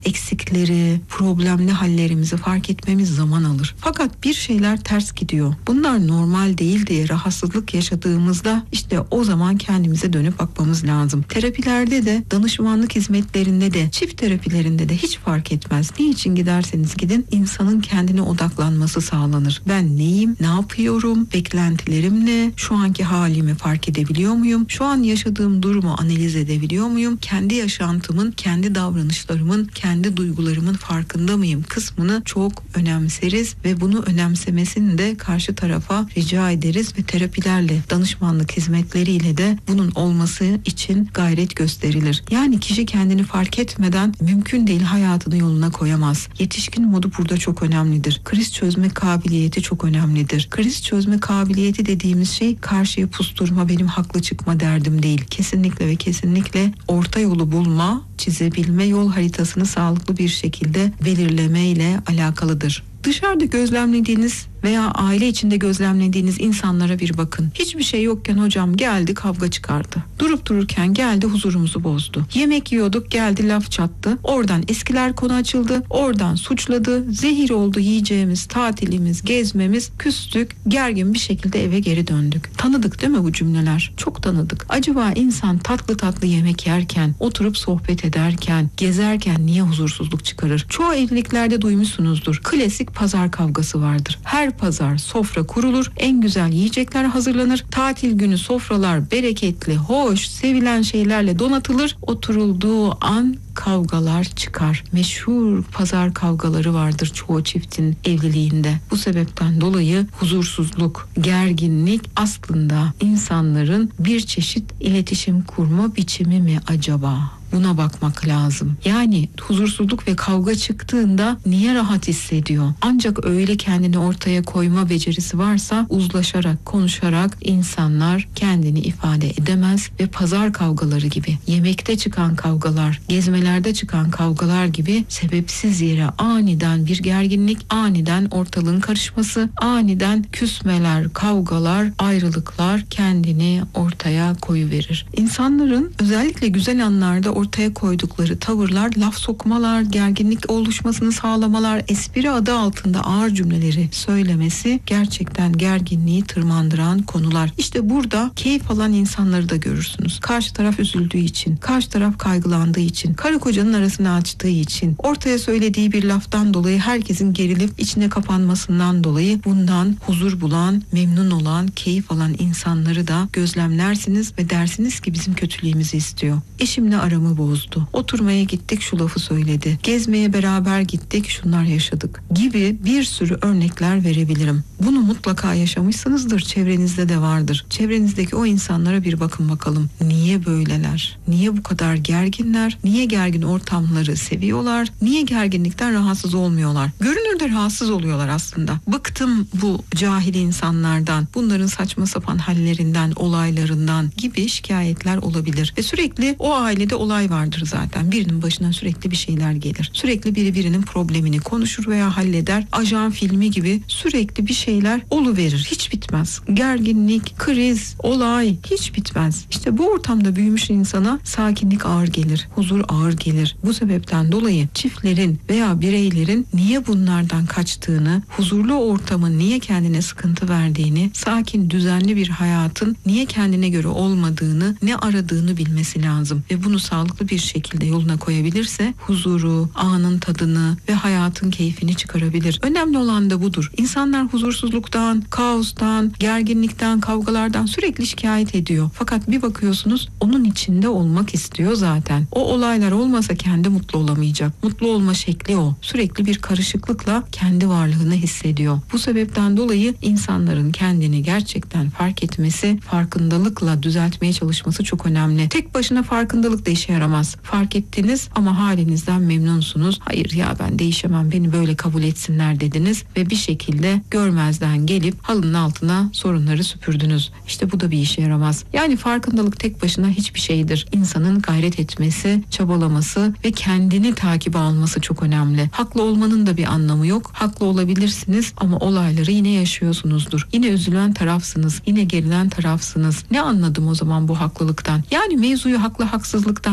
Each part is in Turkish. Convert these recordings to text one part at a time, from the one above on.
eksikleri, problemli hallerimizi fark etmemiz zaman alır. Fakat bir şeyler ters gidiyor. Bunlar normal değil diye rahatsızlık yaşadığımızda işte o zaman kendimize dönüp bakmamız lazım. Terapilerde de, danışmanlık hizmetlerinde de, çift terapilerinde de hiç fark etmez. Ne için giderseniz gidin, insanın kendine odaklanması sağlanır. Ben neyim, ne yapıyorum, beklentilerim ne, şu anki halimi fark edebiliyor muyum, şu an yaşadığım durumu analiz edebiliyor muyum, kendi yaşantımın, kendi davranışlarımın, kendi duygularımın farkında mıyım kısmını çok önemseriz ve bunu önemsemesini de karşı tarafa rica ederiz ve terapilerle, danışmanlık hizmetleriyle de bunun olması için gayret gösterilir. Yani kişi kendini fark etmeden mümkün değil hayatını yoluna koyamaz. Yetişkin modu burada çok önemlidir. Kriz çözme kabiliyeti çok önemlidir. Kriz çözme kabiliyeti dediğimiz şey karşıya pusturma, benim haklı çıkma derdim değil. Kesinlikle ve kesinlikle orta yolu bulma, çizebilme, yol haritasını sağlıklı bir şekilde belirleme ile alakalıdır. Dışarıda gözlemlediğiniz veya aile içinde gözlemlediğiniz insanlara bir bakın. Hiçbir şey yokken hocam geldi kavga çıkardı. Durup dururken geldi huzurumuzu bozdu. Yemek yiyorduk geldi laf çattı. Oradan eskiler konu açıldı. Oradan suçladı. Zehir oldu yiyeceğimiz, tatilimiz, gezmemiz. Küstük. Gergin bir şekilde eve geri döndük. Tanıdık değil mi bu cümleler? Çok tanıdık. Acaba insan tatlı tatlı yemek yerken, oturup sohbet ederken, gezerken niye huzursuzluk çıkarır? Çoğu evliliklerde duymuşsunuzdur. Klasik pazar kavgası vardır. Her pazar sofra kurulur, en güzel yiyecekler hazırlanır. Tatil günü sofralar bereketli, hoş, sevilen şeylerle donatılır. Oturulduğu an kavgalar çıkar. Meşhur pazar kavgaları vardır çoğu çiftin evliliğinde. Bu sebepten dolayı huzursuzluk, gerginlik aslında insanların bir çeşit iletişim kurma biçimi mi acaba? Buna bakmak lazım. Yani huzursuzluk ve kavga çıktığında niye rahat hissediyor? Ancak öyle kendini ortaya koyma becerisi varsa uzlaşarak, konuşarak insanlar kendini ifade edemez ve pazar kavgaları gibi, yemekte çıkan kavgalar, gezmelerde çıkan kavgalar gibi sebepsiz yere aniden bir gerginlik, aniden ortalığın karışması, aniden küsmeler, kavgalar, ayrılıklar kendini ortaya koyuverir. İnsanların özellikle güzel anlarda ortaya koydukları tavırlar, laf sokmalar, gerginlik oluşmasını sağlamalar, espri adı altında ağır cümleleri söylemesi gerçekten gerginliği tırmandıran konular. İşte burada keyif alan insanları da görürsünüz. Karşı taraf üzüldüğü için, karşı taraf kaygılandığı için, karı kocanın arasını açtığı için, ortaya söylediği bir laftan dolayı herkesin gerilip içine kapanmasından dolayı bundan huzur bulan, memnun olan, keyif alan insanları da gözlemlersiniz ve dersiniz ki bizim kötülüğümüzü istiyor. Eşimle aramı bozdu. Oturmaya gittik şu lafı söyledi. Gezmeye beraber gittik şunlar yaşadık gibi bir sürü örnekler verebilirim. Bunu mutlaka yaşamışsınızdır. Çevrenizde de vardır. Çevrenizdeki o insanlara bir bakın bakalım. Niye böyleler? Niye bu kadar gerginler? Niye gergin ortamları seviyorlar? Niye gerginlikten rahatsız olmuyorlar? Görünürde rahatsız oluyorlar aslında. Bıktım bu cahil insanlardan, bunların saçma sapan hallerinden, olaylarından gibi şikayetler olabilir. Ve sürekli o ailede olay vardır zaten. Birinin başına sürekli bir şeyler gelir. Sürekli biri birinin problemini konuşur veya halleder. Ajan filmi gibi sürekli bir şeyler oluverir. Hiç bitmez. Gerginlik, kriz, olay hiç bitmez. İşte bu ortamda büyümüş insana sakinlik ağır gelir. Huzur ağır gelir. Bu sebepten dolayı çiftlerin veya bireylerin niye bunlardan kaçtığını, huzurlu ortamın niye kendine sıkıntı verdiğini, sakin, düzenli bir hayatın niye kendine göre olmadığını, ne aradığını bilmesi lazım. Ve bunu sağlıklı bir şekilde yoluna koyabilirse huzuru, anın tadını ve hayatın keyfini çıkarabilir. Önemli olan da budur. İnsanlar huzursuzluktan, kaostan, gerginlikten, kavgalardan sürekli şikayet ediyor. Fakat bir bakıyorsunuz onun içinde olmak istiyor zaten. O olaylar olmasa kendi mutlu olamayacak. Mutlu olma şekli o. Sürekli bir karışıklıkla kendi varlığını hissediyor. Bu sebepten dolayı insanların kendini gerçekten fark etmesi, farkındalıkla düzeltmeye çalışması çok önemli. Tek başına farkındalık da işe yaramaz. Fark ettiniz ama halinizden memnunsunuz. Hayır ya ben değişemem, beni böyle kabul etsinler dediniz ve bir şekilde görmezden gelip halının altına sorunları süpürdünüz. İşte bu da bir işe yaramaz. Yani farkındalık tek başına hiçbir şeydir. İnsanın gayret etmesi, çabalaması ve kendini takibe alması çok önemli. Haklı olmanın da bir anlamı yok. Haklı olabilirsiniz ama olayları yine yaşıyorsunuzdur. Yine üzülen tarafsınız. Yine gerilen tarafsınız. Ne anladım o zaman bu haklılıktan? Yani mevzuyu haklı haksızlıktan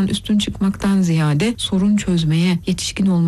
üstün çıkmaktan ziyade sorun çözmeye, yetişkin olmaya